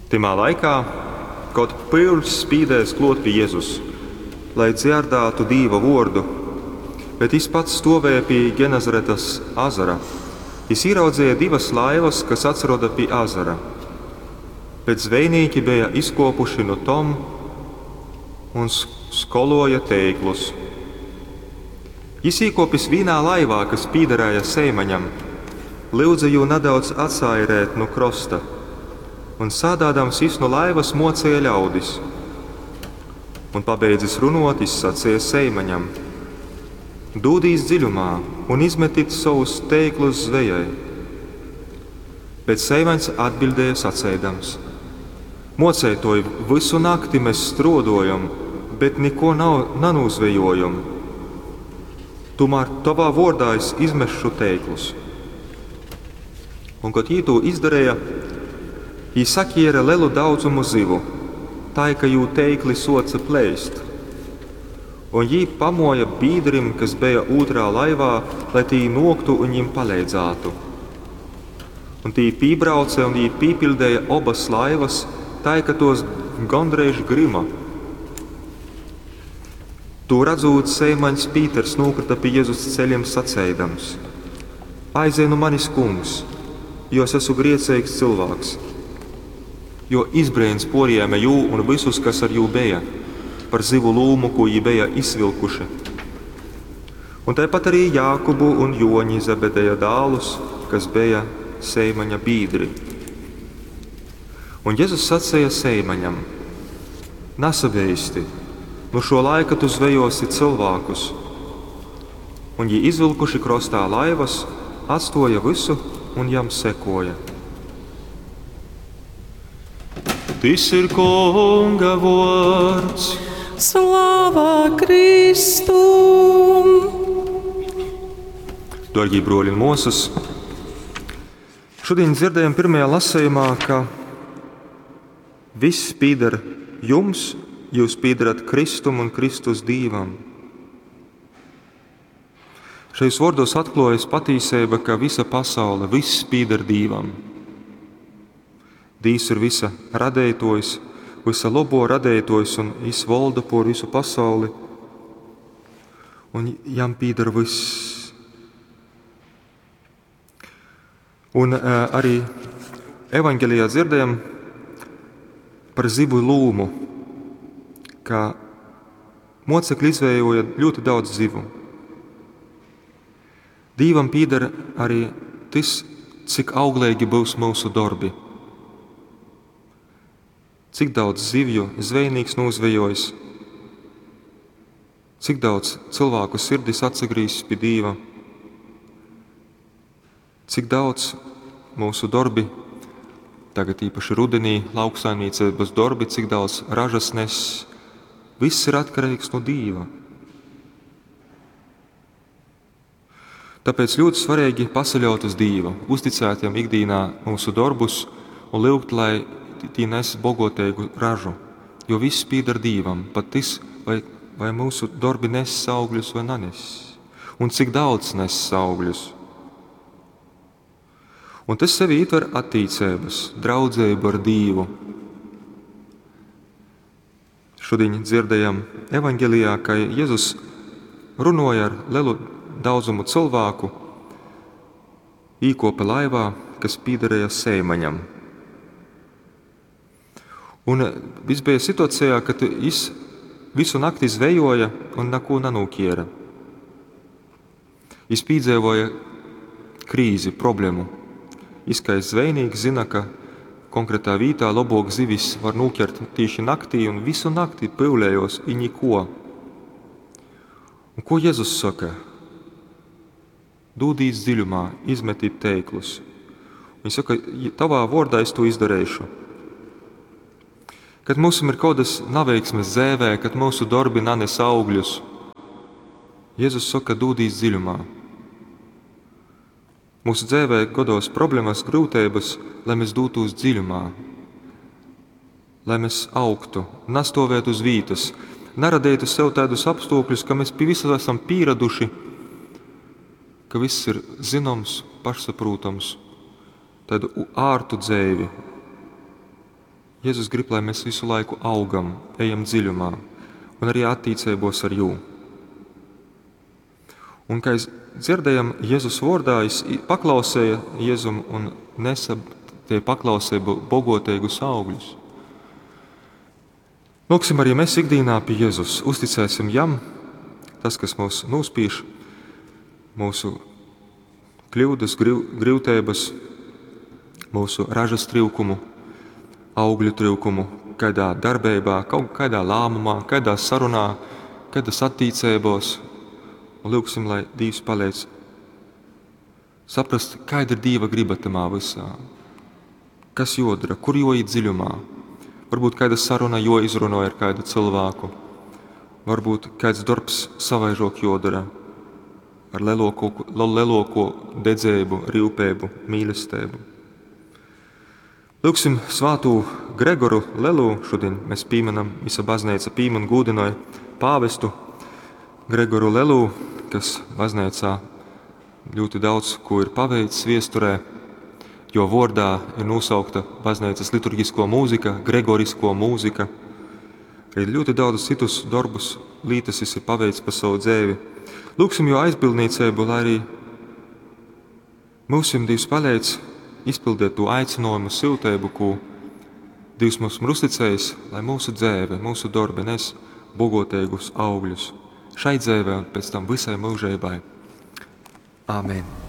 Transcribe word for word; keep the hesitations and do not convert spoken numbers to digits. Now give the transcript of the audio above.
Timā laikā kaut pīļš spīdēs klot pie Jēzus, lai dzirdētu Dieva vārdu, bet viņš pats stāvēja pie Genezaretas ezera. Viņš ieraudzīja divas laivas, kas atrodas pie ezera. Bet zvejnieki bija izkopuši no tom un skoloja teiklus. Viņš iekopis vienā laivā, kas piederēja seimaņam, lūdza viņu nedaudz atsairēt no krosta, un sādādams viņš no laivas mocīja ļaudis. Un pabeidzis runot, viņš sacīja seimaņam: Dūdīs dziļumā un izmetit savus teiklus zvejai. Bet seimaņs atbildēja sacēdams: Mocētoji, visu nakti mēs strādājam, bet neko nav nanūzvejojam. Tomēr tavā vārdā es izmešu teiklus. Un, kad viņi to izdarīja, viņi saķēra lielu daudzumu zivu, tā ka jū teikli soca plēst. Un viņi pamoja bīdrim, kas bija otrā laivā, lai tī noktu un viņiem palīdzētu. Un tī pībrauca un viņi pīpildēja obas laivas, tā ka tos gandrīz grima. To redzot, seimaņs Pīters nokrita pie Jēzus ceļiem sacēdams: Aizej no manis, kungs, jo es esmu griecīgs cilvēks. Jo izbrēns porījāme jū un visus, kas ar jū bija, par zivu lūmu, ko viņi bija izvilkuši. Un tāpat arī Jākubu un Joņi, Zebedeja dēlus, kas bija seimaņa bīdri. Un Jēzus sacīja seimaņam: Nesabeisti, no šo laika tu zvejosi cilvēkus. Un viņi izvilkuši krostā laivas, atstoja visu un jam sekoja. Tas ir Kunga vārds. Slāvā Kristu! Dārgie broļi un mūsas, šodien dzirdējām pirmajā lasījumā, ka viss pieder jums, jūs piederat Kristum un Kristus Dīvam. Šajos vārdos atklājas patiesība, ka visa pasaule, viss pieder Dīvam. Dīvs ir visa radētojs, visa labo radētojs un viņš valda por visu pasauli, un jam pieder viss. Un uh, arī evaņģelijā dzirdējam par zivu lūmu, ka mocekļi izvējoja ļoti daudz zivu. Dīvam pieder arī tas, cik auglīgi būs mūsu darbi. Cik daudz zivju zvejnieks nozvejojis, cik daudz cilvēku sirdis atsagrīzis pie Dīva, cik daudz mūsu darbi, tagad īpaši rudenī, lauksaimniecības darbi, cik daudz ražas nes, viss ir atkarīgs no Dīva. Tāpēc ļoti svarīgi pasaļaut uz Dīva, uzticētiem ikdīnā mūsu darbus un lūgt, lai tī nes bogotīgu ražu, jo viss pieder Dīvam, pat tas, vai, vai mūsu darbi nes augļus vai nenes, un cik daudz nes augļus. Un tas sevi ietver attīcības, draudzību ar Dīvu. Šodien dzirdējam evaņģelijā, ka Jēzus runāja ar lielu daudzumu cilvēku, īkopa laivā, kas piederēja seimaņam. Un viss bija situācijā, kad viņš visu nakti zvejoja un neko nenūkiera. Viņš piedzīvoja krīzi, problēmu. Viņš kā zvejnieks zina, ka konkrētā vietā labāk zivis var nūkert tieši naktī un visu nakti pīvlējos i neko. Un ko Jēzus saka? Dūdīs dziļumā, izmetīt teiklus. Viņš saka, tavā vārdā es to izdarīšu. Kad mums ir kādas neveiksmes dzīvē, kad mūsu darbi nenes augļus, Jēzus saka, dūdīs dziļumā. Mūsu dzīvē gados problēmas, grūtības, lai mēs dūtos dziļumā, lai mēs augtu, nestāvētu uz vietas, neradītu sev tādus apstākļus, ka mēs pie visa esam pieraduši, ka viss ir zināms, pašsaprotams, tādu ārtu dzīvi. Jēzus grib, lai mēs visu laiku augam, ejam dziļumā un arī attīcēbos ar jū. Un, kā es dzirdējam, Jēzus vārdā es paklausēju Jēzum un nesab tie paklausēja bogoteigus augļus. Lūksim arī mēs ikdīnā pie Jēzus, uzticēsim jam, tas, kas mūs nospīš, mūsu kļūdas, grūtības, mūsu ražas trūkumu, augļu trūkumu, kādā darbībā, kaut kādā lēmumā, kādā sarunā, kādas attīcībos. Un lūksim, lai Dievs palīdz saprast, kāda ir Dieva griba tamā visā. Kas jodara, kur joīt dziļumā. Varbūt kāda saruna jo izrunoja ar kādu cilvēku. Varbūt kāds darbs savaižok jodara ar lieloko, lieloko dedzēbu, rīvpēbu, mīlestību. Lūksim svātū Gregoru Lelu. Šodien mēs pīmenam, visa baznīca pīmen gūdinoja pāvestu Gregoru Lelu, kas baznīcā ļoti daudz, ko ir paveicis viesturē, jo vārdā ir nosaukta baznīcas liturgisko mūzika, gregorisko mūzika. Ir ļoti daudz citus darbus, lītas ir paveicis pa savu dzēvi. Lūksim jo aizbildniecību, lai arī mūsim Dievs palīdz izpildīt to aicinājumu siltēbu, ko Dievs mums ir uzticējis, lai mūsu dzēve, mūsu darbi nes bogoteigus augļus šai dzēvē un pēc tam visai mūžībai. Āmen.